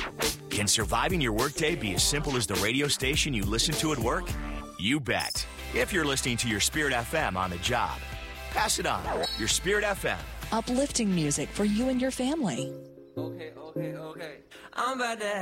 Can surviving your workday be as simple as the radio station you listen to at work? You bet. If you're listening to your Spirit FM on the job, pass it on. Your Spirit FM. Uplifting music for you and your family. Okay. I'm about to